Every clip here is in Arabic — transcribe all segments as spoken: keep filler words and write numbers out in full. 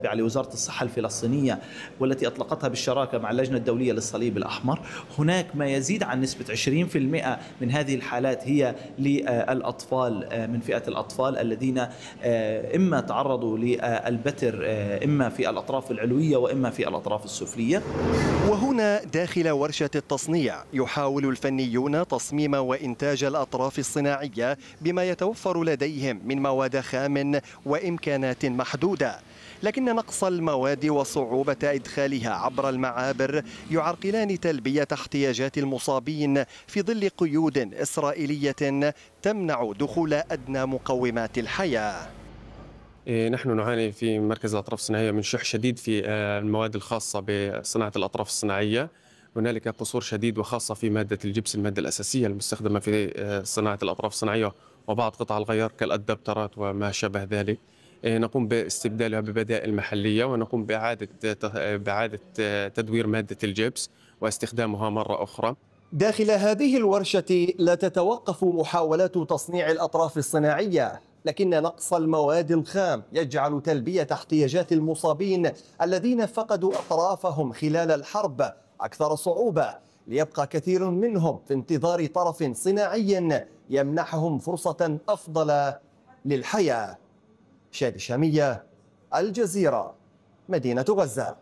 لوزارة الصحة الفلسطينية والتي أطلقتها بالشراكة مع اللجنة الدولية للصليب الأحمر، هناك ما يزيد عن نسبة عشرين بالمئة من هذه الحالات هي للأطفال من فئة الأطفال الذين إما تعرضوا للبتر إما في الأطراف العلوية وإما في الأطراف السفلية. وهنا داخل ورشة التصنيع يحاول الفنيون تصميم وإنتاج الأطراف الصناعية بما يتوفر لديهم من مواد خام وإمكانات محدودة، لكن نقص المواد وصعوبة إدخالها عبر المعابر يعرقلان تلبية احتياجات المصابين في ظل قيود إسرائيلية تمنع دخول أدنى مقومات الحياة. نحن نعاني في مركز الأطراف الصناعية من شح شديد في المواد الخاصة بصناعة الأطراف الصناعية. هنالك قصور شديد وخاصة في مادة الجبس، المادة الأساسية المستخدمة في صناعة الأطراف الصناعية وبعض قطع الغيار كالأدابترات وما شابه ذلك. نقوم باستبدالها ببدائل محلية ونقوم بإعادة بإعادة تدوير مادة الجبس واستخدامها مرة أخرى. داخل هذه الورشة لا تتوقف محاولات تصنيع الأطراف الصناعية، لكن نقص المواد الخام يجعل تلبية احتياجات المصابين الذين فقدوا أطرافهم خلال الحرب أكثر صعوبة، ليبقى كثير منهم في انتظار طرف صناعي يمنحهم فرصة أفضل للحياة. شادي شامية، الجزيرة، مدينة غزة.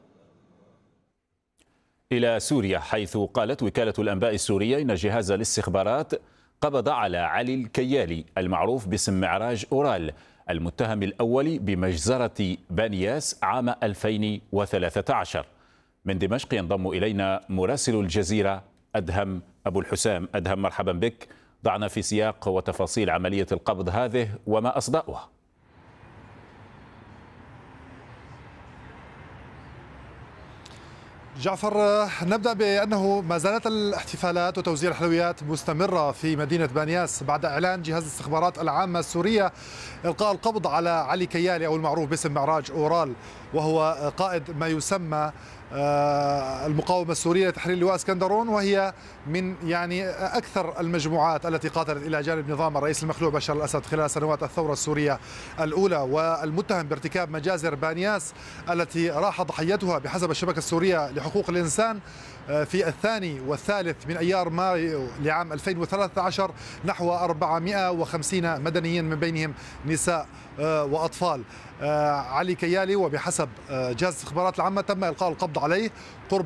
إلى سوريا، حيث قالت وكالة الأنباء السورية إن جهاز الاستخبارات قبض على علي الكيالي المعروف باسم معراج أورال، المتهم الأول بمجزرة بانياس عام ألفين وثلاثة عشر. من دمشق ينضم إلينا مراسل الجزيرة أدهم أبو الحسام. أدهم، مرحبا بك. ضعنا في سياق وتفاصيل عملية القبض هذه وما أصداؤها. جعفر، نبدأ بأنه ما زالت الاحتفالات وتوزيع الحلويات مستمرة في مدينة بانياس بعد إعلان جهاز الاستخبارات العامة السورية إلقاء القبض على علي كيالي أو المعروف باسم معراج أورال، وهو قائد ما يسمى المقاومة السورية لتحرير لواء اسكندرون، وهي من يعني أكثر المجموعات التي قاتلت إلى جانب نظام الرئيس المخلوع بشار الأسد خلال سنوات الثورة السورية الأولى، والمتهم بارتكاب مجازر بانياس التي راح ضحيتها بحسب الشبكة السورية لحقوق الإنسان في الثاني والثالث من أيار مايو لعام ألفين وثلاثة عشر نحو أربعمئة وخمسين مدنيا من بينهم نساء وأطفال. علي كيالي وبحسب جهاز الاستخبارات العامة تم إلقاء القبض عليه قرب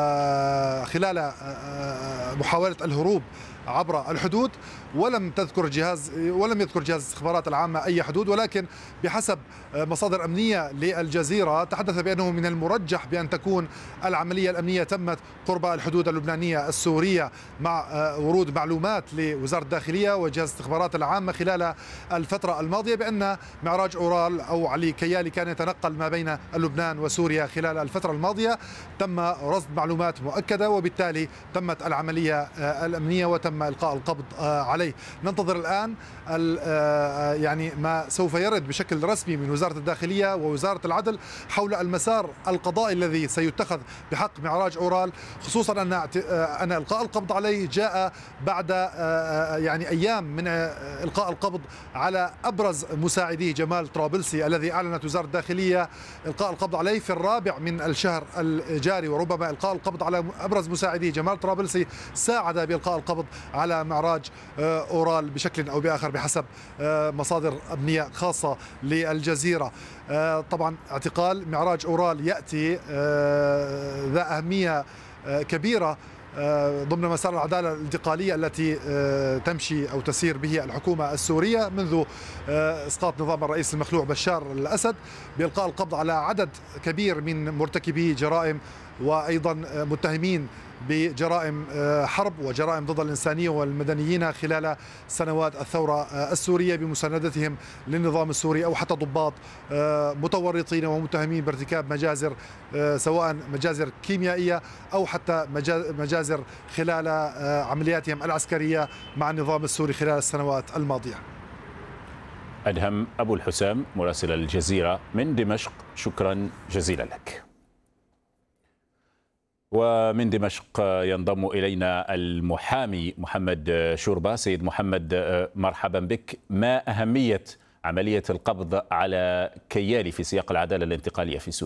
خلال محاولة الهروب عبر الحدود، ولم تذكر جهاز ولم يذكر جهاز الاستخبارات العامة أي حدود، ولكن بحسب مصادر أمنية للجزيرة تحدث بأنه من المرجح بأن تكون العملية الأمنية تمت قرب الحدود اللبنانية السورية مع ورود معلومات لوزارة الداخلية وجهاز الاستخبارات العامة خلال الفترة الماضية بأن معراج أورال أو علي كيالي كان يتنقل ما بين لبنان وسوريا خلال الفترة الماضية. تم رصد معلومات مؤكدة وبالتالي تمت العملية الأمنية وتم إلقاء القبض عليه. ننتظر الآن يعني ما سوف يرد بشكل رسمي من وزارة الداخلية ووزارة العدل حول المسار القضائي الذي سيتخذ بحق معراج أورال، خصوصا أن أن إلقاء القبض عليه جاء بعد يعني أيام من إلقاء القبض على أبرز مساعديه جمال طرابلسي الذي أعلنت وزارة الداخلية إلقاء القبض عليه في الرابع من الشهر الجاري، وربما إلقاء القبض على أبرز مساعديه جمال طرابلسي ساعد بإلقاء القبض على معراج أورال بشكل أو بآخر بحسب مصادر أمنية خاصة للجزيرة. طبعا اعتقال معراج أورال يأتي ذا أهمية كبيرة ضمن مسار العدالة الانتقالية التي تمشي أو تسير به الحكومة السورية منذ إسقاط نظام الرئيس المخلوع بشار الأسد، بإلقاء القبض على عدد كبير من مرتكبي جرائم وأيضا متهمين بجرائم حرب وجرائم ضد الإنسانية والمدنيين خلال سنوات الثورة السورية بمساندتهم للنظام السوري، أو حتى ضباط متورطين ومتهمين بارتكاب مجازر سواء مجازر كيميائية أو حتى مجازر خلال عملياتهم العسكرية مع النظام السوري خلال السنوات الماضية. أدهم أبو الحسام مراسل الجزيرة من دمشق، شكرا جزيلا لك. ومن دمشق ينضم إلينا المحامي محمد شوربة. سيد محمد، مرحبا بك. ما أهمية عملية القبض على كيالي في سياق العدالة الانتقالية في سوريا.